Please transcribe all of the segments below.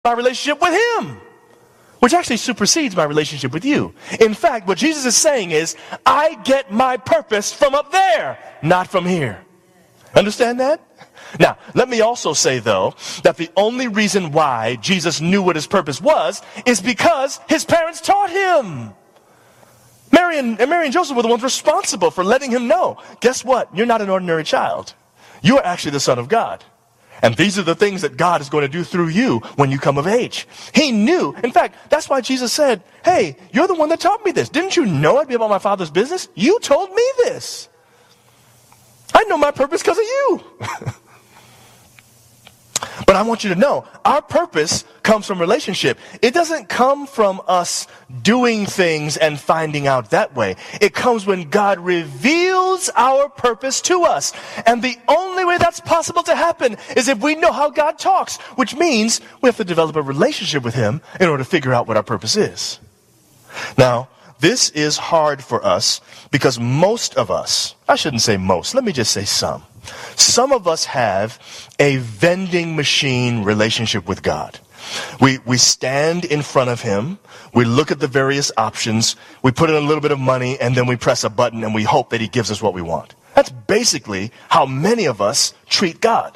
my relationship with him, which actually supersedes my relationship with you. In fact, what Jesus is saying is, I get my purpose from up there, not from here. Understand that? Now, let me also say, though, that the only reason why Jesus knew what his purpose was is because his parents taught him. Mary and Joseph were the ones responsible for letting him know, guess what? You're not an ordinary child. You are actually the Son of God. And these are the things that God is going to do through you when you come of age. He knew. In fact, that's why Jesus said, hey, you're the one that taught me this. Didn't you know I'd be about my Father's business? You told me this. I know my purpose because of you. But I want you to know, our purpose comes from relationship. It doesn't come from us doing things and finding out that way. It comes when God reveals our purpose to us. And the only way that's possible to happen is if we know how God talks, which means we have to develop a relationship with him in order to figure out what our purpose is. Now, this is hard for us because most of us, I shouldn't say most, let me just say some. Some of us have a vending machine relationship with God. We stand in front of him, we look at the various options, we put in a little bit of money, and then we press a button and we hope that he gives us what we want. That's basically how many of us treat God.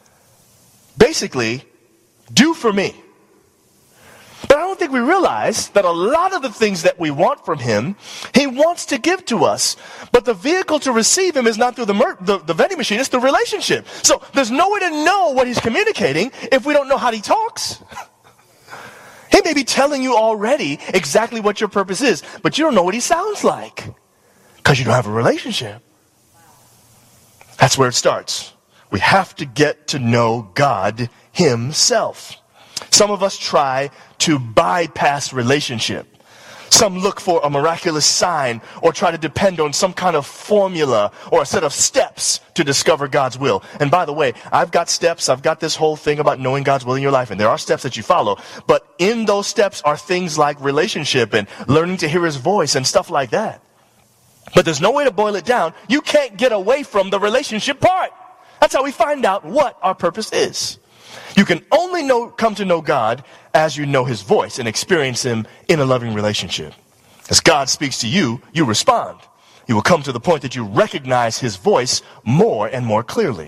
Basically, do for me. But I don't think we realize that a lot of the things that we want from him, he wants to give to us. But the vehicle to receive him is not through the vending machine, it's the relationship. So there's no way to know what he's communicating if we don't know how he talks. He may be telling you already exactly what your purpose is, but you don't know what he sounds like because you don't have a relationship. That's where it starts. We have to get to know God himself. Some of us try to bypass relationship. Some look for a miraculous sign or try to depend on some kind of formula or a set of steps to discover God's will. And by the way, I've got steps. I've got this whole thing about knowing God's will in your life. And there are steps that you follow. But in those steps are things like relationship and learning to hear his voice and stuff like that. But there's no way to boil it down. You can't get away from the relationship part. That's how we find out what our purpose is. You can only come to know God as you know his voice and experience him in a loving relationship. As God speaks to you, you respond. You will come to the point that you recognize his voice more and more clearly.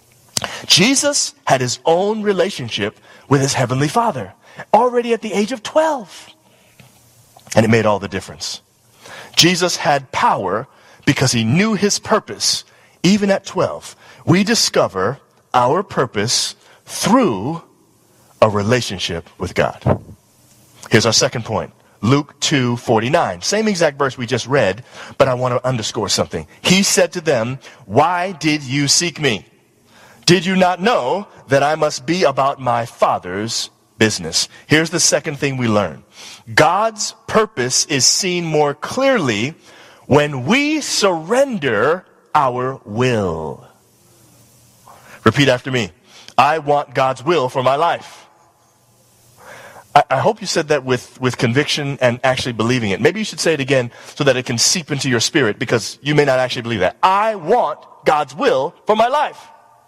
Jesus had his own relationship with his heavenly Father already at the age of 12. And it made all the difference. Jesus had power because he knew his purpose even at 12. We discover our purpose through a relationship with God. Here's our second point. Luke 2:49. Same exact verse we just read, but I want to underscore something. He said to them, "Why did you seek me? Did you not know that I must be about my Father's business?" Here's the second thing we learn. God's purpose is seen more clearly when we surrender our will. Repeat after me. I want God's will for my life. I hope you said that with conviction and actually believing it. Maybe you should say it again so that it can seep into your spirit because you may not actually believe that. I want God's will for my life.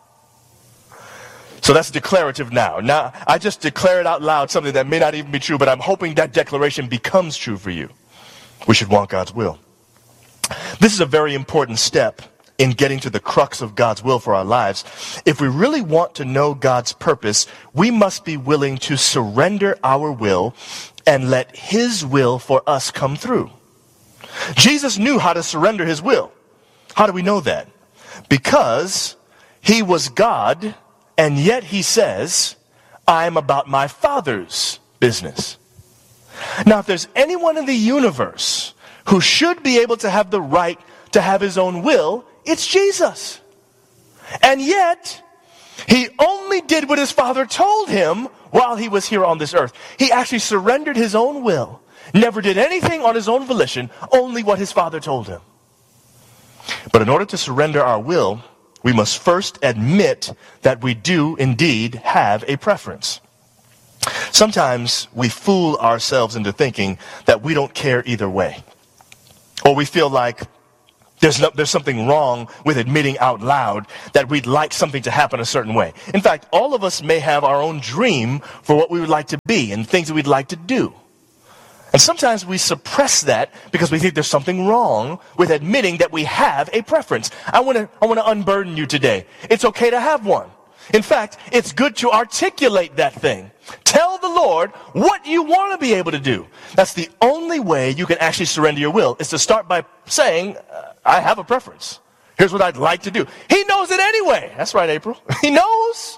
So that's declarative now. Now, I just declare it out loud, something that may not even be true, but I'm hoping that declaration becomes true for you. We should want God's will. This is a very important step in getting to the crux of God's will for our lives. If we really want to know God's purpose, we must be willing to surrender our will and let his will for us come through. Jesus knew how to surrender his will. How do we know that? Because he was God, and yet he says, I'm about my Father's business. Now, if there's anyone in the universe who should be able to have the right to have his own will, it's Jesus. And yet, he only did what his Father told him while he was here on this earth. He actually surrendered his own will, never did anything on his own volition, only what his Father told him. But in order to surrender our will, we must first admit that we do indeed have a preference. Sometimes we fool ourselves into thinking that we don't care either way. Or we feel like There's something wrong with admitting out loud that we'd like something to happen a certain way. In fact, all of us may have our own dream for what we would like to be and things that we'd like to do. And sometimes we suppress that because we think there's something wrong with admitting that we have a preference. I want to unburden you today. It's okay to have one. In fact, it's good to articulate that thing. Tell the Lord what you want to be able to do. That's the only way you can actually surrender your will, is to start by saying, I have a preference. Here's what I'd like to do. He knows it anyway. That's right, April. He knows.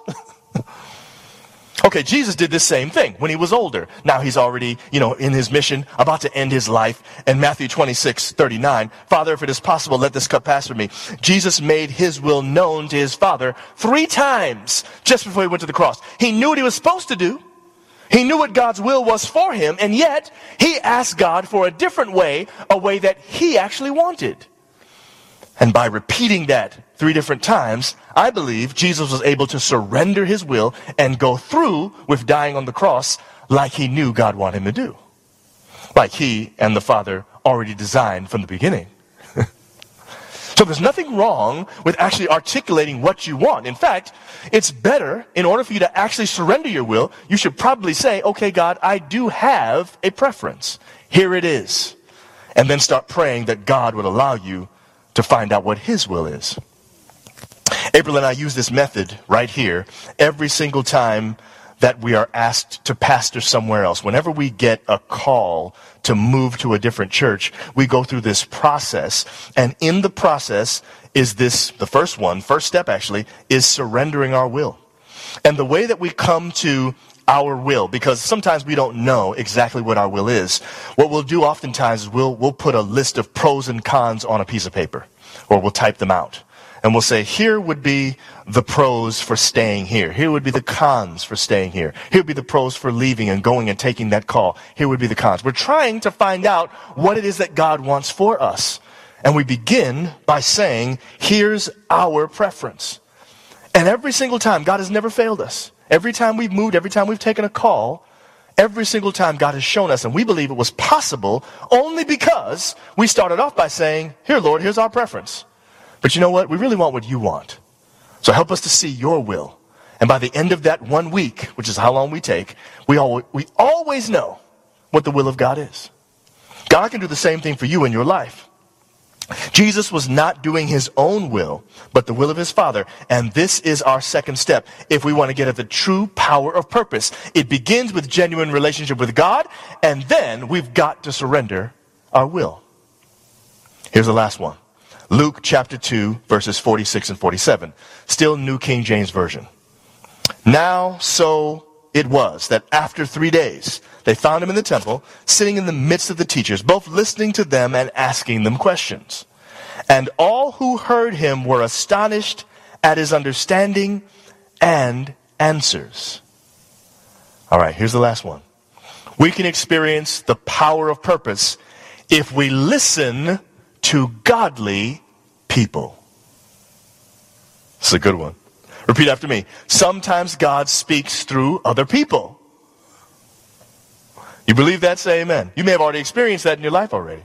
Okay, Jesus did this same thing when he was older. Now he's already, in his mission, about to end his life. In Matthew 26:39, Father, if it is possible, let this cup pass from me. Jesus made his will known to his Father 3 times just before he went to the cross. He knew what he was supposed to do. He knew what God's will was for him, and yet he asked God for a different way, a way that he actually wanted. And by repeating that 3 different times, I believe Jesus was able to surrender his will and go through with dying on the cross like he knew God wanted him to do. Like he and the Father already designed from the beginning. So there's nothing wrong with actually articulating what you want. In fact, it's better, in order for you to actually surrender your will, you should probably say, okay, God, I do have a preference. Here it is. And then start praying that God would allow you to find out what his will is. April and I use this method right here every single time that we are asked to pastor somewhere else. Whenever we get a call to move to a different church, we go through this process. And in the process is the first step actually, is surrendering our will. And the way that we come to our will, because sometimes we don't know exactly what our will is, what we'll do oftentimes is we'll put a list of pros and cons on a piece of paper, or we'll type them out. And we'll say, here would be the pros for staying here. Here would be the cons for staying here. Here would be the pros for leaving and going and taking that call. Here would be the cons. We're trying to find out what it is that God wants for us. And we begin by saying, here's our preference. And every single time, God has never failed us. Every time we've moved, every time we've taken a call, every single time God has shown us, and we believe it was possible only because we started off by saying, here, Lord, here's our preference. But you know what? We really want what you want. So help us to see your will. And by the end of that 1 week, which is how long we take, we always know what the will of God is. God can do the same thing for you in your life. Jesus was not doing his own will, but the will of his Father. And this is our second step if we want to get at the true power of purpose. It begins with genuine relationship with God, and then we've got to surrender our will. Here's the last one. Luke chapter 2, verses 46 and 47. Still New King James Version. Now so it was that after 3 days, they found him in the temple, sitting in the midst of the teachers, both listening to them and asking them questions. And all who heard him were astonished at his understanding and answers. All right, here's the last one. We can experience the power of purpose if we listen to godly people. This is a good one. Repeat after me. Sometimes God speaks through other people. You believe that? Say amen. You may have already experienced that in your life already.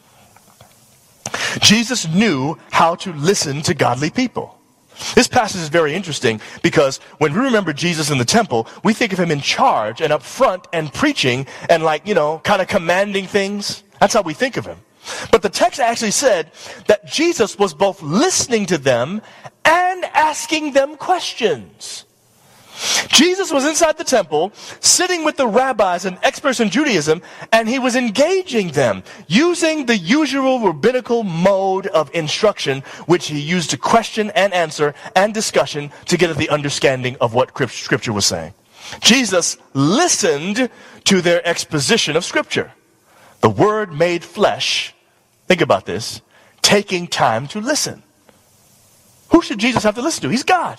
Jesus knew how to listen to godly people. This passage is very interesting because when we remember Jesus in the temple, we think of him in charge and up front and preaching and kind of commanding things. That's how we think of him. But the text actually said that Jesus was both listening to them and asking them questions. Jesus was inside the temple, sitting with the rabbis and experts in Judaism, and he was engaging them, using the usual rabbinical mode of instruction, which he used to question and answer and discussion to get at the understanding of what Scripture was saying. Jesus listened to their exposition of Scripture. The Word made flesh, think about this, taking time to listen. Who should Jesus have to listen to? He's God.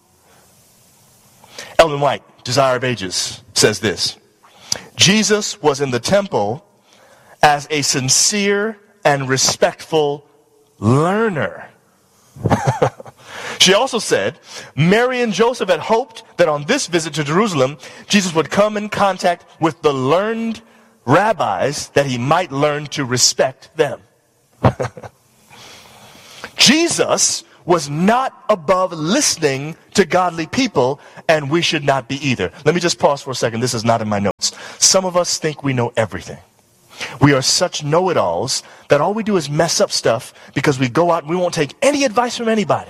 Ellen White, Desire of Ages, says this. Jesus was in the temple as a sincere and respectful learner. She also said, Mary and Joseph had hoped that on this visit to Jerusalem, Jesus would come in contact with the learned rabbis that he might learn to respect them. Jesus was not above listening to godly people, and we should not be either. Let me just pause for a second. This is not in my notes. Some of us think we know everything. We are such know-it-alls that all we do is mess up stuff because we go out and we won't take any advice from anybody.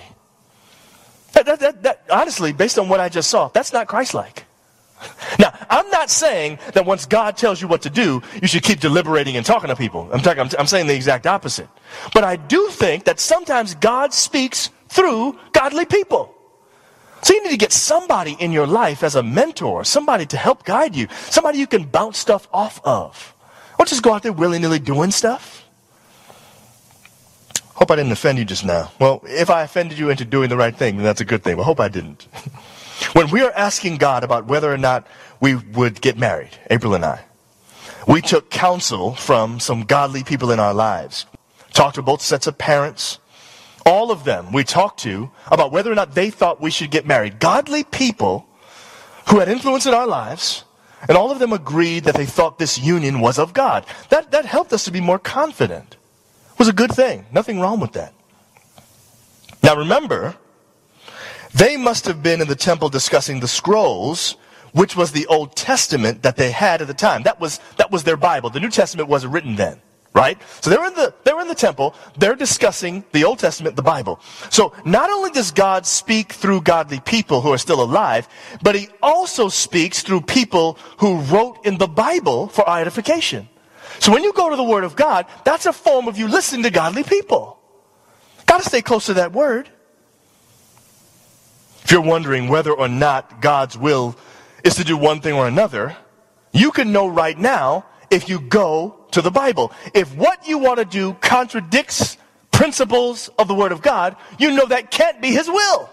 That honestly, based on what I just saw, that's not Christ-like. Now, I'm not saying that once God tells you what to do, you should keep deliberating and talking to people. I'm saying the exact opposite. But I do think that sometimes God speaks through godly people. So you need to get somebody in your life as a mentor, somebody to help guide you, somebody you can bounce stuff off of. Don't just go out there willy-nilly doing stuff. Hope I didn't offend you just now. Well, if I offended you into doing the right thing, then that's a good thing. But hope I didn't. When we are asking God about whether or not we would get married, April and I, we took counsel from some godly people in our lives. Talked to both sets of parents. All of them we talked to about whether or not they thought we should get married. Godly people who had influence in our lives, and all of them agreed that they thought this union was of God. That helped us to be more confident. It was a good thing. Nothing wrong with that. Now remember, they must have been in the temple discussing the scrolls, which was the Old Testament that they had at the time. That was their Bible. The New Testament wasn't written then, right? So they were in the temple. They're discussing the Old Testament, the Bible. So not only does God speak through godly people who are still alive, but he also speaks through people who wrote in the Bible for our edification. So when you go to the Word of God, that's a form of you listening to godly people. Got to stay close to that Word. If you're wondering whether or not God's will is to do one thing or another, you can know right now if you go to the Bible. If what you want to do contradicts principles of the Word of God, you know that can't be His will.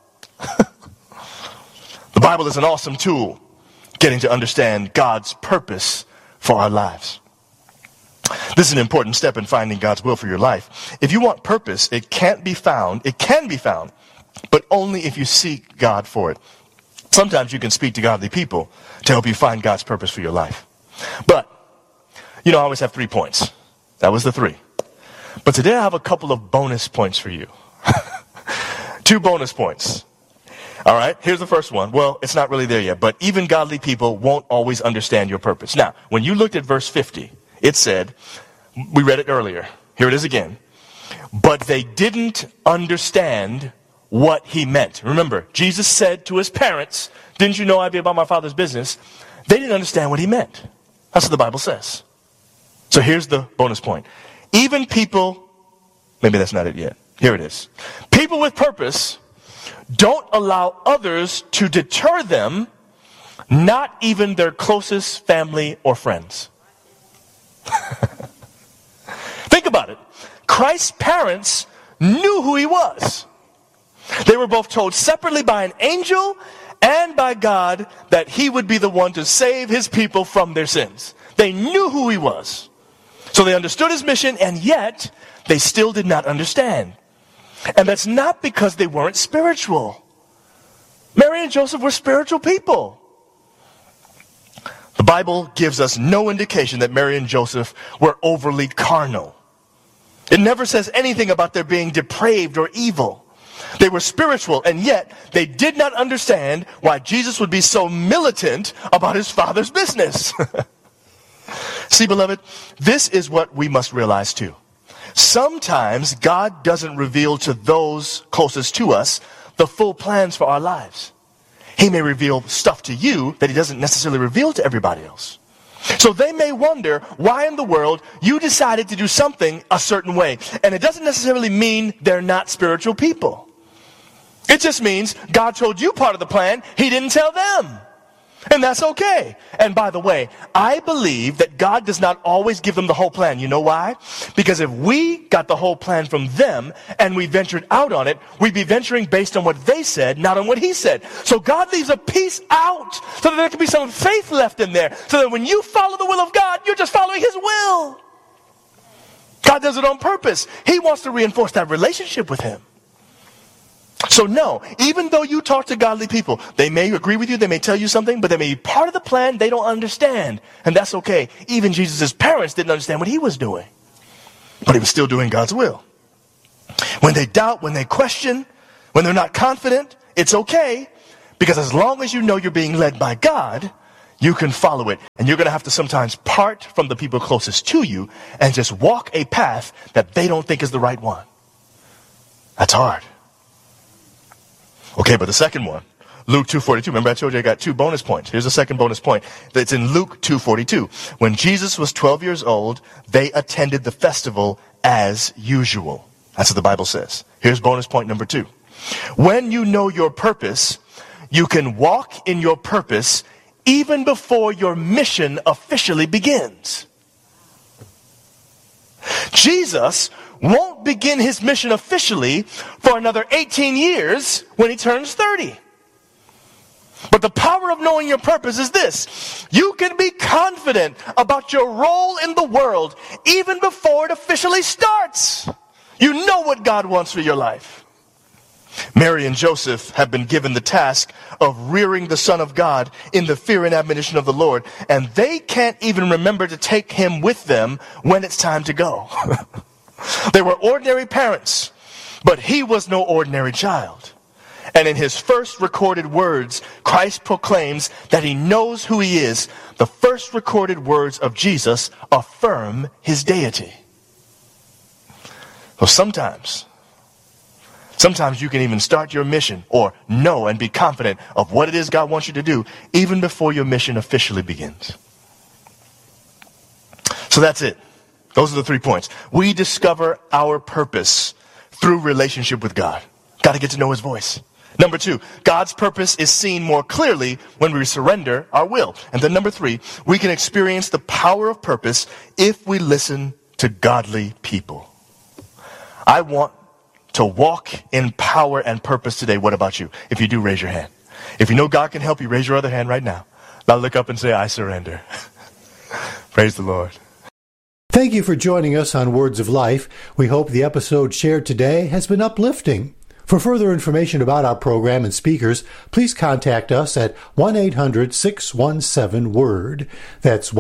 The Bible is an awesome tool getting to understand God's purpose for our lives. This is an important step in finding God's will for your life. If you want purpose, it can be found, but only if you seek God for it. Sometimes you can speak to godly people to help you find God's purpose for your life. But, I always have 3 points. That was the 3. But today I have a couple of bonus points for you. 2 bonus points. All right, here's the first one. Well, it's not really there yet, but even godly people won't always understand your purpose. Now, when you looked at verse 50, it said, we read it earlier. Here it is again. But they didn't understand what he meant. Remember, Jesus said to his parents, didn't you know I'd be about my Father's business? They didn't understand what he meant. That's what the Bible says. So here's the bonus point. Even people, maybe that's not it yet. Here it is. People with purpose don't allow others to deter them, not even their closest family or friends. Think about it. Christ's parents knew who he was. They were both told separately by an angel and by God that he would be the one to save his people from their sins. They knew who he was. So they understood his mission, and yet they still did not understand. And that's not because they weren't spiritual. Mary and Joseph were spiritual people. The Bible gives us no indication that Mary and Joseph were overly carnal. It never says anything about their being depraved or evil. They were spiritual, and yet they did not understand why Jesus would be so militant about his Father's business. See, beloved, this is what we must realize too. Sometimes God doesn't reveal to those closest to us the full plans for our lives. He may reveal stuff to you that he doesn't necessarily reveal to everybody else. So they may wonder why in the world you decided to do something a certain way. And it doesn't necessarily mean they're not spiritual people. It just means God told you part of the plan, he didn't tell them. And that's okay. And by the way, I believe that God does not always give them the whole plan. You know why? Because if we got the whole plan from them and we ventured out on it, we'd be venturing based on what they said, not on what he said. So God leaves a piece out so that there can be some faith left in there. So that when you follow the will of God, you're just following his will. God does it on purpose. He wants to reinforce that relationship with him. So no, even though you talk to godly people, they may agree with you, they may tell you something, but they may be part of the plan they don't understand. And that's okay. Even Jesus' parents didn't understand what he was doing. But he was still doing God's will. When they doubt, when they question, when they're not confident, it's okay. Because as long as you know you're being led by God, you can follow it. And you're going to have to sometimes part from the people closest to you and just walk a path that they don't think is the right one. That's hard. Okay, but the second one, Luke 2:42. Remember I told you I got 2 bonus points. Here's the second bonus point. It's in Luke 2:42. When Jesus was 12 years old, they attended the festival as usual. That's what the Bible says. Here's bonus point number 2. When you know your purpose, you can walk in your purpose even before your mission officially begins. Jesus won't begin his mission officially for another 18 years when he turns 30. But the power of knowing your purpose is this. You can be confident about your role in the world even before it officially starts. You know what God wants for your life. Mary and Joseph have been given the task of rearing the Son of God in the fear and admonition of the Lord, and they can't even remember to take him with them when it's time to go. They were ordinary parents, but he was no ordinary child. And in his first recorded words, Christ proclaims that he knows who he is. The first recorded words of Jesus affirm his deity. So sometimes you can even start your mission or know and be confident of what it is God wants you to do even before your mission officially begins. So that's it. Those are the 3 points. We discover our purpose through relationship with God. Got to get to know his voice. Number 2, God's purpose is seen more clearly when we surrender our will. And then number 3, we can experience the power of purpose if we listen to godly people. I want to walk in power and purpose today. What about you? If you do, raise your hand. If you know God can help you, raise your other hand right now. Now look up and say, I surrender. Praise the Lord. Thank you for joining us on Words of Life. We hope the episode shared today has been uplifting. For further information about our program and speakers, please contact us at 1-800-617-WORD. That's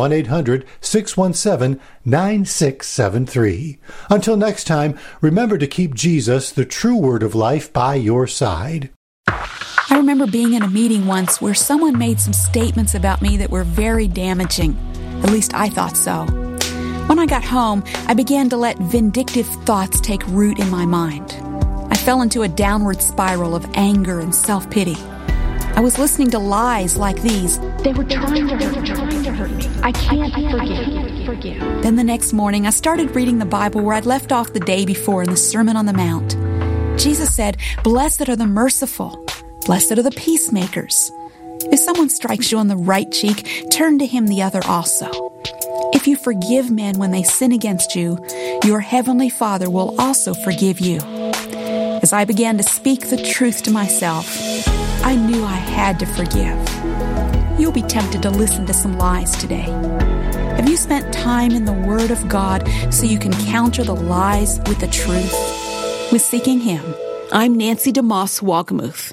1-800-617-9673. Until next time, remember to keep Jesus, the true Word of life, by your side. I remember being in a meeting once where someone made some statements about me that were very damaging. At least I thought so. When I got home, I began to let vindictive thoughts take root in my mind. I fell into a downward spiral of anger and self-pity. I was listening to lies like these. They were trying to hurt me. I can't forgive. Then the next morning, I started reading the Bible where I'd left off the day before in the Sermon on the Mount. Jesus said, "Blessed are the merciful. Blessed are the peacemakers. If someone strikes you on the right cheek, turn to him the other also. If you forgive men when they sin against you, your heavenly Father will also forgive you." As I began to speak the truth to myself, I knew I had to forgive. You'll be tempted to listen to some lies today. Have you spent time in the Word of God so you can counter the lies with the truth? With Seeking Him, I'm Nancy DeMoss Wagamuth.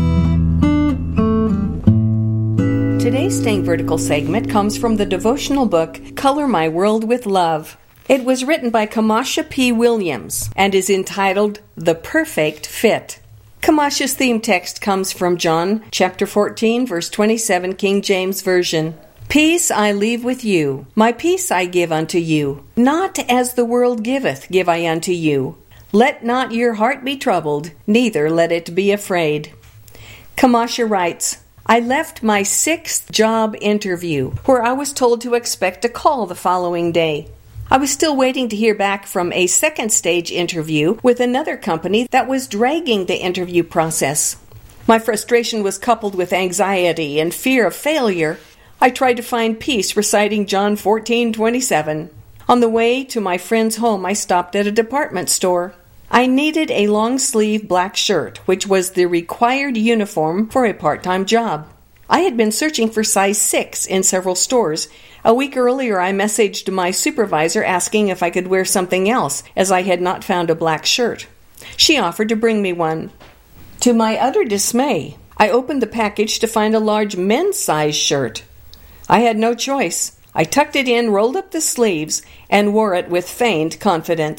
Today's Staying Vertical segment comes from the devotional book, Color My World with Love. It was written by Kamasha P. Williams and is entitled The Perfect Fit. Kamasha's theme text comes from John chapter 14, verse 27, King James Version. "Peace I leave with you, my peace I give unto you. Not as the world giveth, give I unto you. Let not your heart be troubled, neither let it be afraid." Kamasha writes, I left my 6th job interview, where I was told to expect a call the following day. I was still waiting to hear back from a 2nd stage interview with another company that was dragging the interview process. My frustration was coupled with anxiety and fear of failure. I tried to find peace reciting John 14:27. On the way to my friend's home, I stopped at a department store. I needed a long-sleeve black shirt, which was the required uniform for a part-time job. I had been searching for size 6 in several stores. A week earlier, I messaged my supervisor asking if I could wear something else, as I had not found a black shirt. She offered to bring me one. To my utter dismay, I opened the package to find a large men's size shirt. I had no choice. I tucked it in, rolled up the sleeves, and wore it with feigned confidence.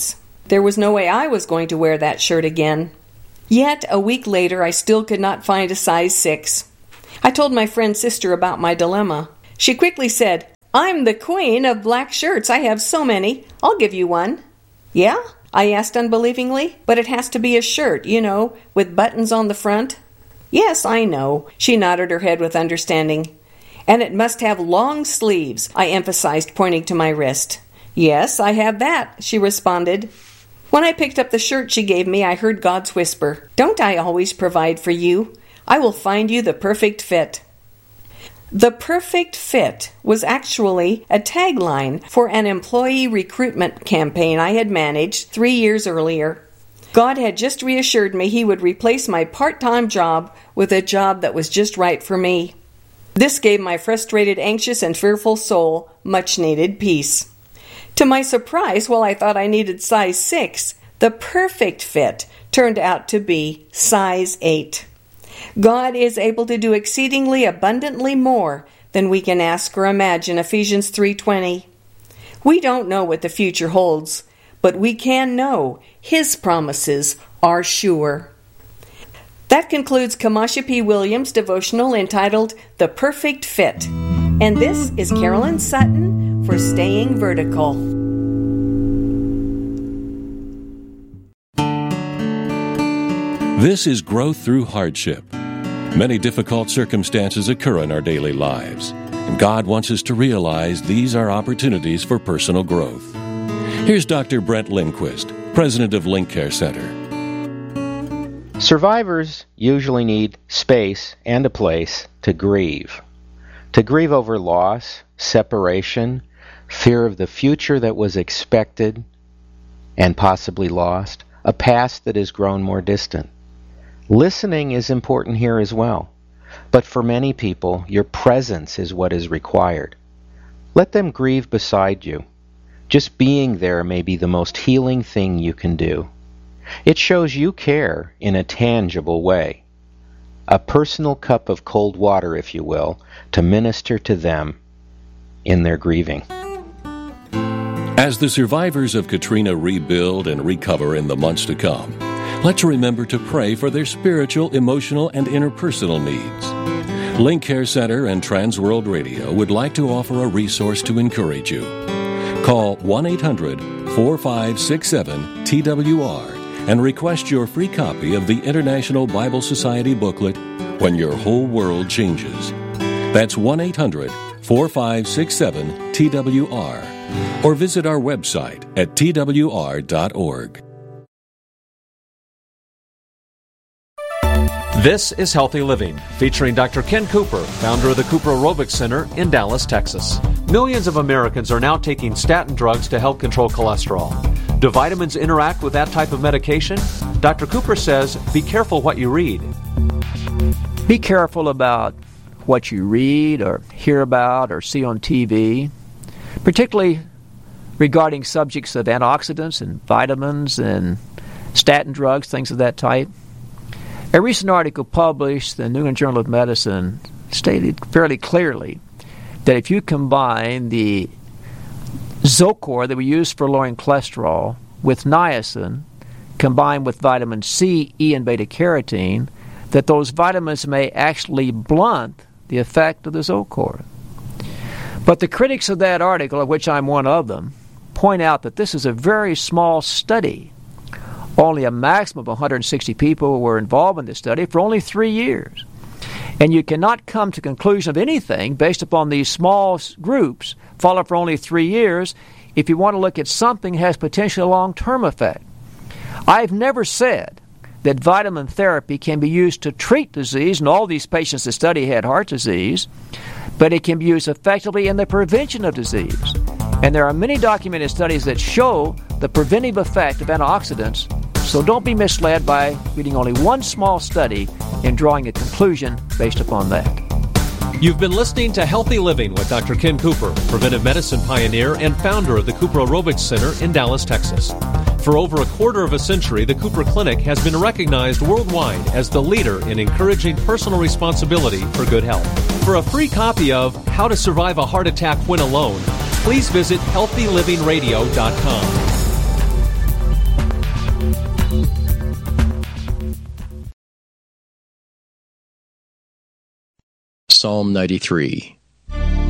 There was no way I was going to wear that shirt again. Yet, a week later, I still could not find a size 6. I told my friend's sister about my dilemma. She quickly said, "I'm the queen of black shirts. I have so many. I'll give you one." "Yeah?" I asked unbelievingly. "But it has to be a shirt, you know, with buttons on the front." "Yes, I know." She nodded her head with understanding. "And it must have long sleeves," I emphasized, pointing to my wrist. "Yes, I have that," she responded. When I picked up the shirt she gave me, I heard God's whisper, "Don't I always provide for you? I will find you the perfect fit." The perfect fit was actually a tagline for an employee recruitment campaign I had managed 3 years earlier. God had just reassured me He would replace my part-time job with a job that was just right for me. This gave my frustrated, anxious, and fearful soul much-needed peace. To my surprise, while I thought I needed size 6, the perfect fit turned out to be size 8. God is able to do exceedingly abundantly more than we can ask or imagine, Ephesians 3:20. We don't know what the future holds, but we can know His promises are sure. That concludes Kamasha P. Williams' devotional entitled The Perfect Fit. And this is Carolyn Sutton for Staying Vertical. This is growth through hardship. Many difficult circumstances occur in our daily lives, and God wants us to realize these are opportunities for personal growth. Here's Dr. Brent Lindquist, president of Link Care Center. Survivors usually need space and a place to grieve. To grieve over loss, separation, fear of the future that was expected and possibly lost, a past that has grown more distant. Listening is important here as well, but for many people, your presence is what is required. Let them grieve beside you. Just being there may be the most healing thing you can do. It shows you care in a tangible way. A personal cup of cold water, if you will, to minister to them in their grieving. As the survivors of Katrina rebuild and recover in the months to come, let's remember to pray for their spiritual, emotional, and interpersonal needs. Link Care Center and Trans World Radio would like to offer a resource to encourage you. Call 1-800-4567-TWR and request your free copy of the International Bible Society booklet, When Your Whole World Changes. That's 1-800-4567-TWR. Or visit our website at twr.org. This is Healthy Living, featuring Dr. Ken Cooper, founder of the Cooper Aerobics Center in Dallas, Texas. Millions of Americans are now taking statin drugs to help control cholesterol. Do vitamins interact with that type of medication? Dr. Cooper says, be careful what you read. Be careful about what you read or hear about or see on TV, particularly regarding subjects of antioxidants and vitamins and statin drugs, things of that type. A recent article published in the New England Journal of Medicine stated fairly clearly that if you combine the Zocor that we use for lowering cholesterol with niacin, combined with vitamin C, E, and beta-carotene, that those vitamins may actually blunt the effect of the Zocor. But the critics of that article, of which I'm one of them, point out that this is a very small study. Only a maximum of 160 people were involved in this study for only 3 years. And you cannot come to conclusion of anything based upon these small groups, followed for only 3 years, if you want to look at something that has potentially a long-term effect. I've never said that vitamin therapy can be used to treat disease, and all these patients that study had heart disease, but it can be used effectively in the prevention of disease. And there are many documented studies that show the preventive effect of antioxidants, so don't be misled by reading only one small study and drawing a conclusion based upon that. You've been listening to Healthy Living with Dr. Ken Cooper, preventive medicine pioneer and founder of the Cooper Aerobics Center in Dallas, Texas. For over a quarter of a century, the Cooper Clinic has been recognized worldwide as the leader in encouraging personal responsibility for good health. For a free copy of How to Survive a Heart Attack When Alone, please visit HealthyLivingRadio.com. Psalm 93.